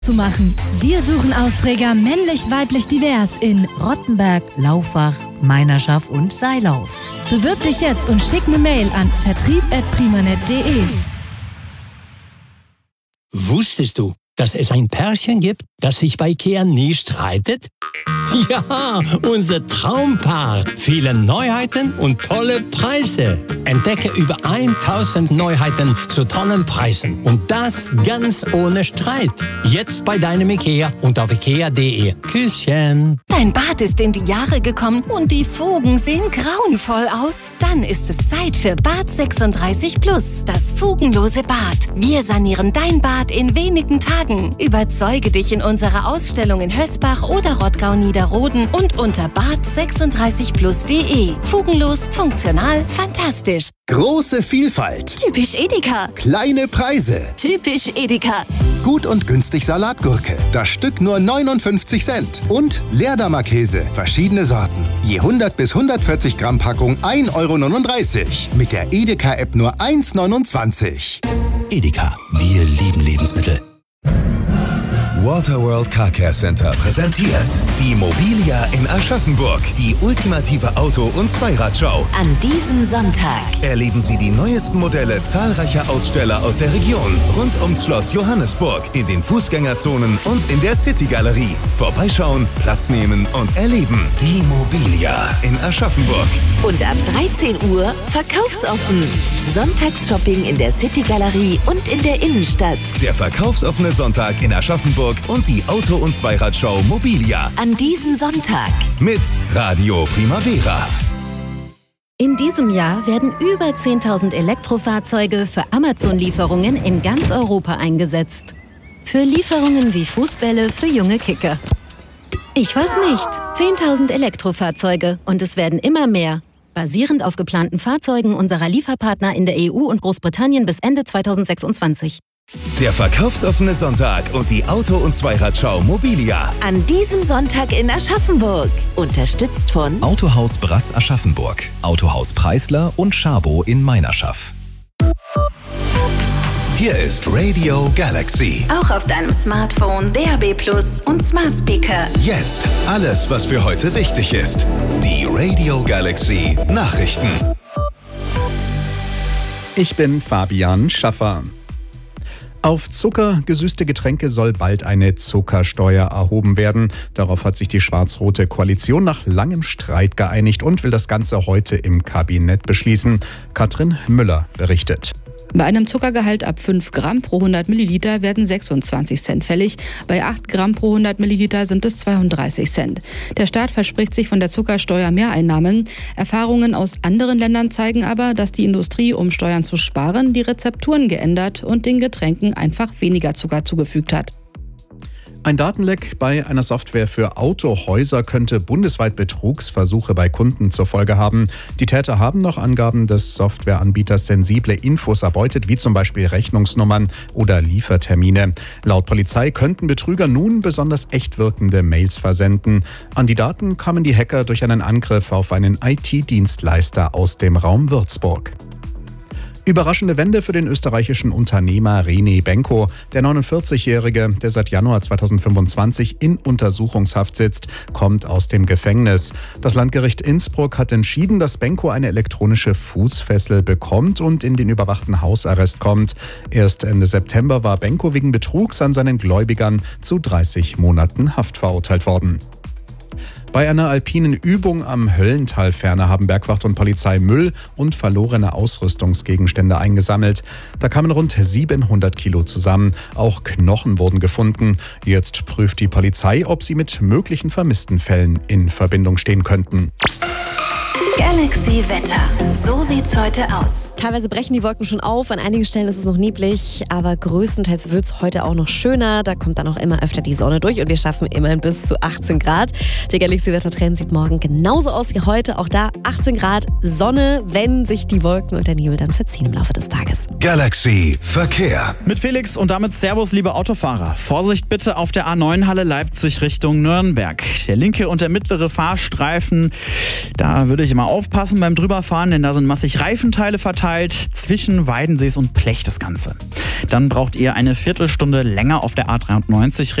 zu machen. Wir suchen Austräger männlich-weiblich divers in Rottenberg, Laufach, Meinerschaft und Seilauf. Bewirb dich jetzt und schick eine Mail an vertrieb@primanet.de. Wusstest du, dass es ein Pärchen gibt, das sich bei IKEA nie streitet? Ja, unser Traumpaar. Viele Neuheiten und tolle Preise. Entdecke über 1000 Neuheiten zu tollen Preisen. Und das ganz ohne Streit. Jetzt bei deinem IKEA und auf ikea.de. Küsschen. Dein Bad ist in die Jahre gekommen und die Fugen sehen grauenvoll aus. Dann ist es Zeit für Bad 36 Plus, das fugenlose Bad. Wir sanieren dein Bad in wenigen Tagen. Überzeuge dich in unserer Ausstellung in Hösbach oder Rottgau-Niederroden und unter bad36plus.de. Fugenlos, funktional, fantastisch. Große Vielfalt. Typisch Edeka. Kleine Preise. Typisch Edeka. Gut und günstig Salatgurke. Das Stück nur 59 Cent. Und Leerdammer Käse. Verschiedene Sorten. Je 100 bis 140 Gramm Packung 1,39 €. Mit der Edeka-App nur 1,29 €. Edeka. Wir lieben Lebensmittel. Waterworld Car Care Center präsentiert die Mobilia in Aschaffenburg, die ultimative Auto- und Zweiradshow. An diesem Sonntag Erleben Sie die neuesten Modelle zahlreicher Aussteller aus der Region rund ums Schloss Johannesburg, in den Fußgängerzonen und in der City-Galerie. Vorbeischauen, Platz nehmen und erleben. Die Mobilia in Aschaffenburg. und ab 13 Uhr verkaufsoffen. Sonntagsshopping in der City-Galerie und in der Innenstadt. Der verkaufsoffene Sonntag in Aschaffenburg und die Auto- und Zweiradshow Mobilia. An diesem Sonntag Mit Radio Primavera. In diesem Jahr werden über 10.000 Elektrofahrzeuge für Amazon-Lieferungen in ganz Europa eingesetzt. Für Lieferungen wie Fußbälle für junge Kicker. Ich weiß nicht. 10.000 Elektrofahrzeuge und es werden immer mehr. Basierend auf geplanten Fahrzeugen unserer Lieferpartner in der EU und Großbritannien bis Ende 2026. Der verkaufsoffene Sonntag und die Auto- und Zweiradshow Mobilia. an diesem Sonntag in Aschaffenburg. Unterstützt von Autohaus Brass Aschaffenburg, Autohaus Preisler und Schabo in Meinerschaft. Hier ist Radio Galaxy. auch auf deinem Smartphone, DAB+ und Smart Speaker. Jetzt alles, was für heute wichtig ist. Die Radio Galaxy Nachrichten. Ich bin Fabian Schaffer. Auf zuckergesüßte Getränke soll bald eine Zuckersteuer erhoben werden. Darauf hat sich die schwarz-rote Koalition nach langem Streit geeinigt und will das Ganze heute im Kabinett beschließen. Katrin Müller berichtet. Bei einem Zuckergehalt ab 5 Gramm pro 100 Milliliter werden 26 Cent fällig. Bei 8 Gramm pro 100 Milliliter sind es 32 Cent. Der Staat verspricht sich von der Zuckersteuer Mehreinnahmen. Erfahrungen aus anderen Ländern zeigen aber, dass die Industrie, um Steuern zu sparen, die Rezepturen geändert und den Getränken einfach weniger Zucker zugefügt hat. Ein Datenleck bei einer Software für Autohäuser könnte bundesweit Betrugsversuche bei Kunden zur Folge haben. Die Täter haben nach Angaben des Softwareanbieters sensible Infos erbeutet, wie zum Beispiel Rechnungsnummern oder Liefertermine. Laut Polizei könnten Betrüger nun besonders echt wirkende Mails versenden. An die Daten kamen die Hacker durch einen Angriff auf einen IT-Dienstleister aus dem Raum Würzburg. Überraschende Wende für den österreichischen Unternehmer René Benko. Der 49-Jährige, der seit Januar 2025 in Untersuchungshaft sitzt, kommt aus dem Gefängnis. Das Landgericht Innsbruck hat entschieden, dass Benko eine elektronische Fußfessel bekommt und in den überwachten Hausarrest kommt. Erst Ende September war Benko wegen Betrugs an seinen Gläubigern zu 30 Monaten Haft verurteilt worden. Bei einer alpinen Übung am Höllentalferner haben Bergwacht und Polizei Müll und verlorene Ausrüstungsgegenstände eingesammelt. Da kamen rund 700 Kilo zusammen. Auch Knochen wurden gefunden. Jetzt prüft die Polizei, ob sie mit möglichen vermissten Fällen in Verbindung stehen könnten. Galaxy Wetter. So sieht's heute aus. Teilweise brechen die Wolken schon auf, an einigen Stellen ist es noch neblig, aber größtenteils wird es heute auch noch schöner. Da kommt dann auch immer öfter die Sonne durch und wir schaffen immerhin bis zu 18 Grad. Der Galaxy-Wetter-Trend sieht morgen genauso aus wie heute. Auch da 18 Grad Sonne, wenn sich die Wolken und der Nebel dann verziehen im Laufe des Tages. Galaxy Verkehr. Mit Felix und damit Servus, liebe Autofahrer. Vorsicht bitte auf der A9 Halle Leipzig Richtung Nürnberg. Der linke und der mittlere Fahrstreifen, da würde ich immer aufpassen. aufpassen beim Drüberfahren, denn da sind massig Reifenteile verteilt. Zwischen Weidensees und Plech das Ganze. Dann braucht ihr eine Viertelstunde länger auf der A93